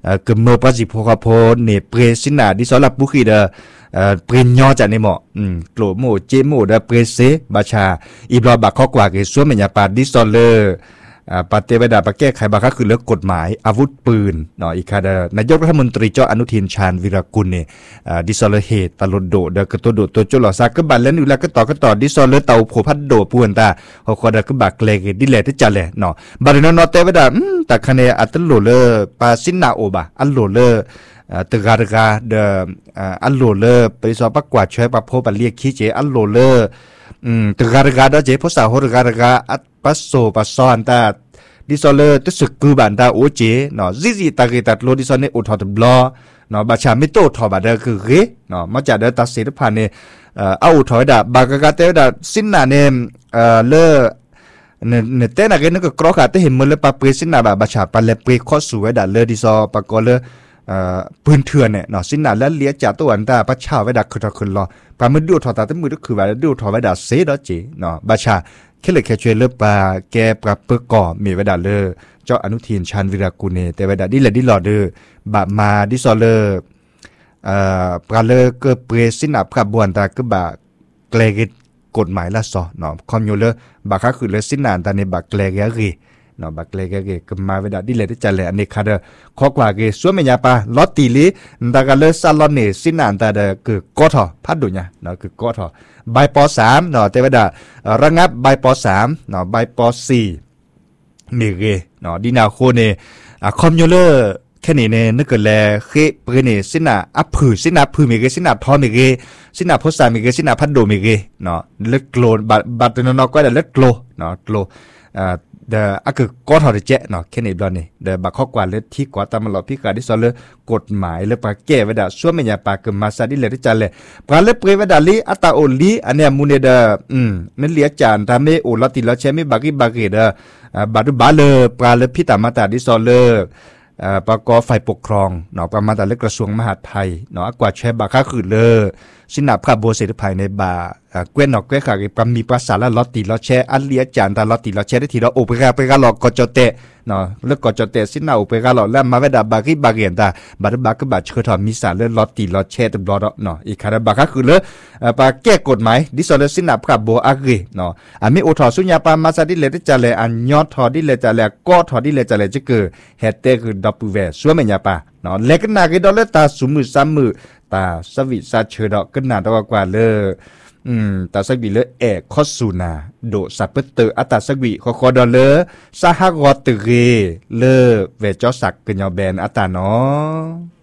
กึมเมอปะจิโพคาโพเนเปรสินาดิซอลับบุคีเดเปรนยอจากในหมอกลัวโมเจโมเดเปรเซบาชาอีบลอบักข้อกว่าเกสวมเมียปาดิซอเลอร์ปฏิบัติปะแก้ไขบักคือเลือกกฎหมายอาวุธปืนเนาะอีกค่ะนายกรัฐมนตรีเจ้าอนุทินชาญวิรากุลเนี่ยดิซอเลเหตุตลดโดเดกตัวโดตัวจุลซาก็บัดแล้วอยู่แล้วก็ต่อดิซอเลเตาโผพัดโดปวนตาเขาก็ได้ก็บักเลกดิเลที่จัดเลยเนาะบัดนั้นเนาะแต่ว่าแต่คะแนนอัตโลเลปาซินาโอบะอัลโลเลตกาตกาเดอัลโลเลไปสอบประกวดช่วยประพบเรียกขี้เจอัลโลเลตกาตกาดเจภาษาโหตกาตกาอัตปัสโซปัสซอนตาดิซอเลตึกกูบันตาโอเจเนาะซิตาเกตัดโลดิซอนเนอุทอตบลอเนาะบาชามิโตทอบาเดคือเกเนาะมาจากเดตัดสินผ่านเนเอาถอยดาบากกาเตดาสินนาเนเลเนเตนักเนก็กรอกาเตเห็นมือเลปาเปสินนาบาชาปาเลเปข้อสวยดาเลดิซอปากอเลปืนเถื่อนเนี่ยเนาะสินนาและเลี้ยจ่าตัวอันตาพระชาไว้ดาคือทอรอปามือดูถอดตาแต่มือก็คือว่าดูถอดไว้ดาเซดอเจเนาะบาชาแค่เลยแค่ช่วยเลือกปลาแกปลาเปลือกก่อมีไว้ดาเลอเจ้าอนุทินชาญวิรากุลเนี่ยแต่ไว้ดาดิเลดิลอเดอบามาดิซอเลปลาเลอก็เปรสินาพระบวนตาก็บาเกลกกฎหมายละสอเนาะคอมโยเลบาค่าคือเลสินานตาในบาเกลกรีเนาะบาเกลกก็มาไว้ดาดิเลดิจัลเลอันนี้ค่ะเด้อข้อกว่าเกสวมเมียปาลอตติลีตากาเลซาลอนเนสินานตาเดคือกอทอพัดดุญะเนาะคือกอทอใบป.3 เนาะแต่ว่าระงับใบป.3 เนาะใบป.4 มีเกเนาะดินาโคเนคอมโยเลแค่นี้เนี่ยนึกเกิดแลเคเปรเนสินะอัพผือสินะผือมีเกสินะทอมีเกสินะโพสามีเกสินะพัดโดมีเกเนาะเล็กโกลบัดนอกก็ได้เล็กโกลเนาะโกลเดอคือกอทอเจเนาะแค่นี้บลอนี่เดบักข้อกว่าเลที่กว่าตามมาหลอพี่กาดิซอเลกฎหมายเลปาแก้ไว้ดาช่วยไม่ยาปากมาซาดิเลที่จันเลยปลาเลเปรไว้ดาลีอัตตาโอลีอันเนี้ยมูเนเดนั่นเลียจานทำให้โอลติลเชมิบากิบากิเดบาดุบาเลปลาเลพิตามาตาดิซอเลปกฝ่ายปกครองเนาะประมาณแต่เล็กกระทรวงมหาดไทยเนาะกว่าแชบาค่าคือสินาพระโบเสดภายในบาเกวนออกเกวขาปมีภาษาละลอติลอแชอันเลียจานตาลอติลอแชได้ทีละโอเปกาลอกจเตเนาะเลิกกจเตสินาโอเปกาลอแล้วมาเวดาบากิบาเกียนตาบาดบาก็บาเชอทอมีสารเลลอติลอแชตบลอเนาะอีกคาราบาค่าคือปาแก้กฎหมายดิซอลสินาพระโบอาเกเนาะอันมีโอทอสุญญาปามาซาดิเลติจาเลอันยอดทอดิเลจาเลก็ทอดิเลจาเลจะเกิดเฮเตคือดับเบิลเวสวยเมียปาเนาะเล็กนากิดอลเลตาสุมือซ้ำมือตาสวิซาเชดอกกันนาตกว่าตาสักบีเลคอสูนาโดสับเปเตอร์อัตาสักบีคอดอเลสหกอตเกเลเวจอสักกันยอแบนอัตาเนาะ